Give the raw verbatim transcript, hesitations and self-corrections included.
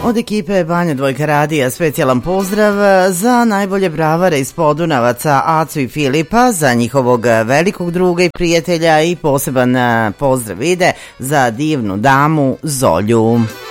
Od ekipe Banja Dvojka radija specijalan pozdrav za najbolje bravare iz Podunavaca Acu i Filipa, za njihovog velikog druga i prijatelja i poseban pozdrav ide za divnu damu Zolju.